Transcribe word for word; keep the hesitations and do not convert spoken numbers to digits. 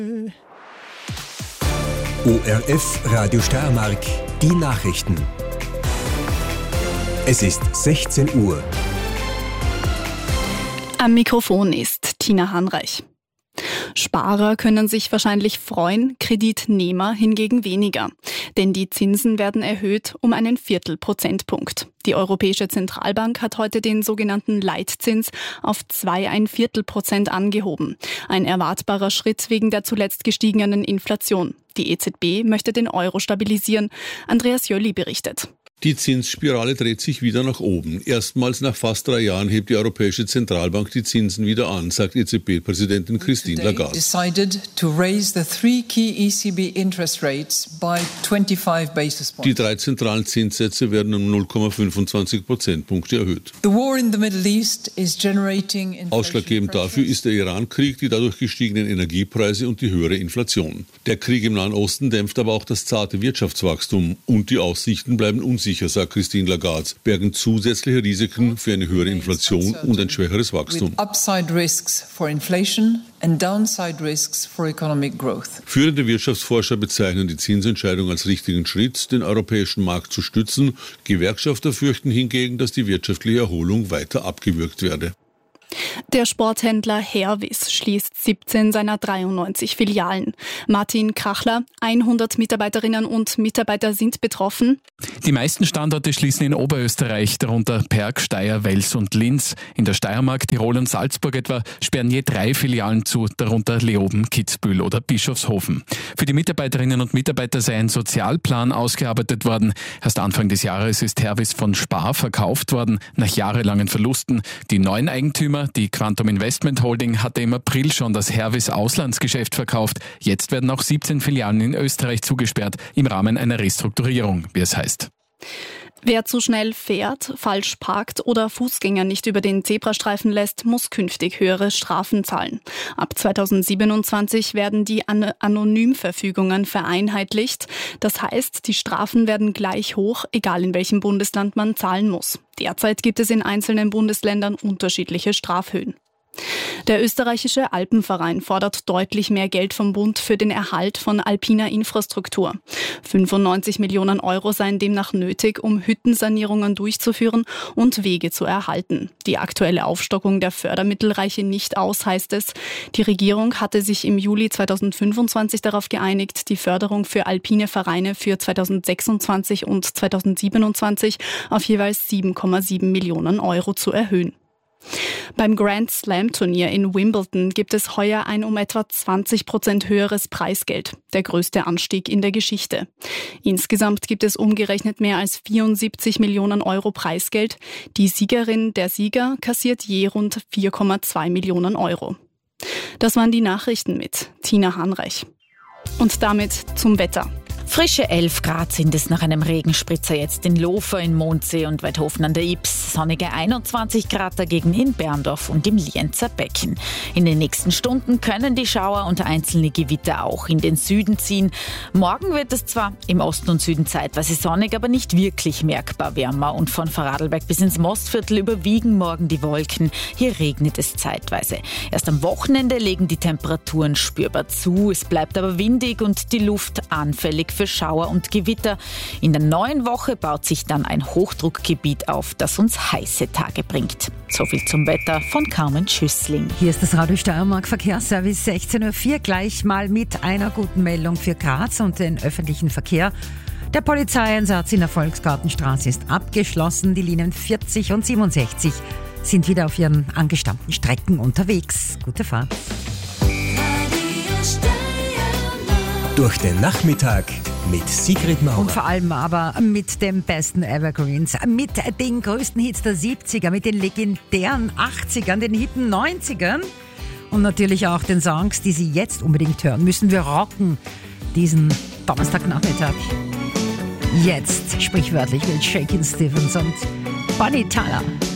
O R F Radio Steiermark, die Nachrichten. Es ist sechzehn Uhr. Am Mikrofon ist Tina Hanreich. Sparer können sich wahrscheinlich freuen, Kreditnehmer hingegen weniger. Denn die Zinsen werden erhöht um einen Viertelprozentpunkt. Die Europäische Zentralbank hat heute den sogenannten Leitzins auf zwei ein Viertel Prozent angehoben. Ein erwartbarer Schritt wegen der zuletzt gestiegenen Inflation. Die E Z B möchte den Euro stabilisieren. Andreas Jölli berichtet. Die Zinsspirale dreht sich wieder nach oben. Erstmals nach fast drei Jahren hebt die Europäische Zentralbank die Zinsen wieder an, sagt E Z B-Präsidentin Christine Lagarde. Die drei zentralen Zinssätze werden um null Komma fünfundzwanzig Prozentpunkte erhöht. Ausschlaggebend dafür ist der Iran-Krieg, die dadurch gestiegenen Energiepreise und die höhere Inflation. Der Krieg im Nahen Osten dämpft aber auch das zarte Wirtschaftswachstum und die Aussichten bleiben unsicher, sagt Christine Lagarde, bergen zusätzliche Risiken für eine höhere Inflation und ein schwächeres Wachstum. Führende Wirtschaftsforscher bezeichnen die Zinsentscheidung als richtigen Schritt, den europäischen Markt zu stützen. Gewerkschafter fürchten hingegen, dass die wirtschaftliche Erholung weiter abgewürgt werde. Der Sporthändler Hervis schließt siebzehn seiner dreiundneunzig Filialen. Martin Krachler, hundert Mitarbeiterinnen und Mitarbeiter sind betroffen. Die meisten Standorte schließen in Oberösterreich, darunter Perg, Steyr, Wels und Linz. In der Steiermark, Tirol und Salzburg etwa sperren je drei Filialen zu, darunter Leoben, Kitzbühel oder Bischofshofen. Für die Mitarbeiterinnen und Mitarbeiter sei ein Sozialplan ausgearbeitet worden. Erst Anfang des Jahres ist Hervis von Spar verkauft worden, nach jahrelangen Verlusten. Die neuen Eigentümer, die Quantum Investment Holding, hatte im April schon das Hervis Auslandsgeschäft verkauft. Jetzt werden auch siebzehn Filialen in Österreich zugesperrt, im Rahmen einer Restrukturierung, wie es heißt. Wer zu schnell fährt, falsch parkt oder Fußgänger nicht über den Zebrastreifen lässt, muss künftig höhere Strafen zahlen. Ab zweitausendsiebenundzwanzig werden die An- Anonymverfügungen vereinheitlicht. Das heißt, die Strafen werden gleich hoch, egal in welchem Bundesland man zahlen muss. Derzeit gibt es in einzelnen Bundesländern unterschiedliche Strafhöhen. Der österreichische Alpenverein fordert deutlich mehr Geld vom Bund für den Erhalt von alpiner Infrastruktur. fünfundneunzig Millionen Euro seien demnach nötig, um Hüttensanierungen durchzuführen und Wege zu erhalten. Die aktuelle Aufstockung der Fördermittel reiche nicht aus, heißt es. Die Regierung hatte sich im Juli zweitausendfünfundzwanzig darauf geeinigt, die Förderung für alpine Vereine für zweitausendsechsundzwanzig und zweitausendsiebenundzwanzig auf jeweils sieben Komma sieben Millionen Euro zu erhöhen. Beim Grand Slam Turnier in Wimbledon gibt es heuer ein um etwa zwanzig Prozent höheres Preisgeld, der größte Anstieg in der Geschichte. Insgesamt gibt es umgerechnet mehr als vierundsiebzig Millionen Euro Preisgeld. Die Siegerin, der Sieger, kassiert je rund vier Komma zwei Millionen Euro. Das waren die Nachrichten mit Tina Hanreich. Und damit zum Wetter. Frische elf Grad sind es nach einem Regenspritzer jetzt in Lofer, in Mondsee und Weidhofen an der Ybbs. Sonnige einundzwanzig Grad dagegen in Berndorf und im Lienzer Becken. In den nächsten Stunden können die Schauer und einzelne Gewitter auch in den Süden ziehen. Morgen wird es zwar im Osten und Süden zeitweise sonnig, aber nicht wirklich merkbar wärmer. Und von Vorarlberg bis ins Mostviertel überwiegen morgen die Wolken. Hier regnet es zeitweise. Erst am Wochenende legen die Temperaturen spürbar zu. Es bleibt aber windig und die Luft anfällig für Schauer und Gewitter. In der neuen Woche baut sich dann ein Hochdruckgebiet auf, das uns heiße Tage bringt. Soviel zum Wetter von Carmen Schüssling. Hier ist das Radio Steiermark Verkehrsservice sechzehn Uhr vier, gleich mal mit einer guten Meldung für Graz und den öffentlichen Verkehr. Der Polizeieinsatz in der Volksgartenstraße ist abgeschlossen. Die Linien vierzig und siebenundsechzig sind wieder auf ihren angestammten Strecken unterwegs. Gute Fahrt. Durch den Nachmittag mit Sigrid Maurer. Und vor allem aber mit den besten Evergreens, mit den größten Hits der siebziger, mit den legendären achtzigern, den hippen neunzigern und natürlich auch den Songs, die Sie jetzt unbedingt hören müssen. Wir rocken diesen Donnerstagnachmittag. Jetzt sprichwörtlich mit Shakin' Stevens und Bonnie Tyler.